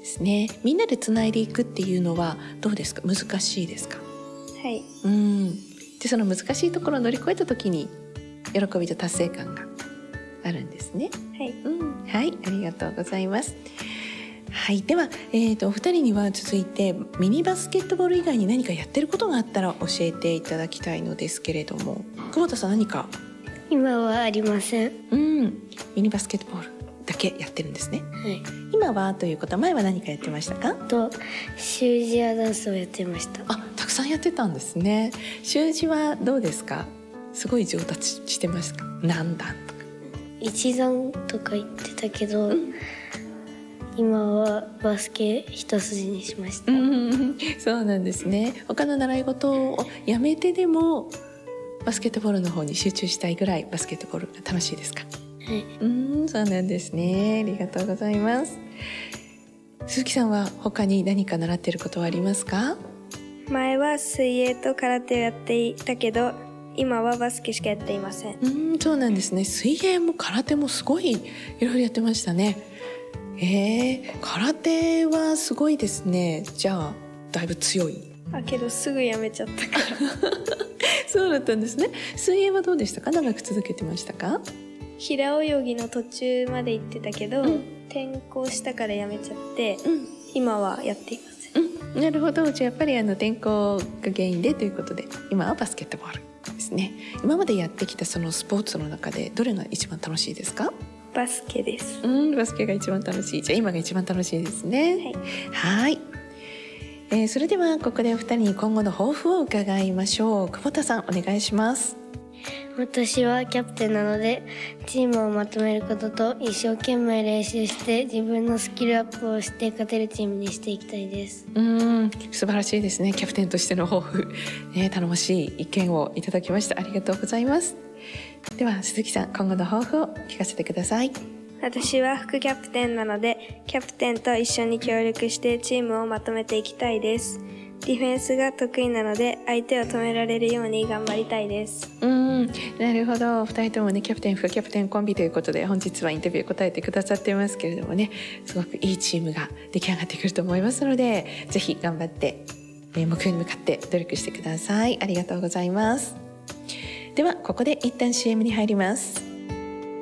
ですね。みんなでつないでいくっていうのはどうですか？難しいですか？ はい。 でその難しいところを乗り越えた時に喜びと達成感があるんですね。 はい。 はい、ありがとうございます。はい、では、お二人には続いてミニバスケットボール以外に何かやってることがあったら教えていただきたいのですけれども、久保田さん何か？ 今はありません。 ミニバスケットボールだけやってるんですね。 はい。 今はということは前は何かやってましたか？ 習字やダンスをやってました。 たくさんやってたんですね。習字はどうですか？すごい上達してますか？何段とか一段とか言ってたけど、今はバスケ一筋にしました。 そうなんですね。他の習い事をやめてでもバスケットボールの方に集中したいぐらいバスケットボールが楽しいですか？ はい。 そうなんですね。ありがとうございます。鈴木さんは他に何か習っていることはありますか？ 前は水泳と空手をやっていたけど、今はバスケしかやっていません。 そうなんですね。水泳も空手もすごいいろいろやってましたね。空手はすごいですね。じゃあだいぶ強い。 けどすぐやめちゃったからそうだったんですね。水泳はどうでしたか？長く続けてましたか？ 平泳ぎの途中まで行ってたけど、転校したからやめちゃって、今はやっていません。 なるほど。じゃあやっぱり転校が原因でということで今はバスケットボールですね。今までやってきたそのスポーツの中でどれが一番楽しいですか？ バスケです。 バスケが一番楽しい。じゃあ今が一番楽しいですね。はい。それではここでお二人に今後の抱負を伺いましょう。久保田さんお願いします。 私はキャプテンなので、チームをまとめることと一生懸命練習して自分のスキルアップをして勝てるチームにしていきたいです。 素晴らしいですね。キャプテンとしての抱負、頼もしい意見をいただきました。ありがとうございます。では鈴木さん、今後の抱負を聞かせてください。 私は副キャプテンなので、キャプテンと一緒に協力してチームをまとめていきたいです。ディフェンスが得意なので、相手を止められるように頑張りたいです。 なるほど。2人ともね、キャプテン副キャプテンコンビということで本日はインタビュー答えてくださってますけれどもね、すごくいいチームが出来上がってくると思いますので、ぜひ頑張って、目標に向かって努力してください。ありがとうございます。ではここで一旦 CM に入ります。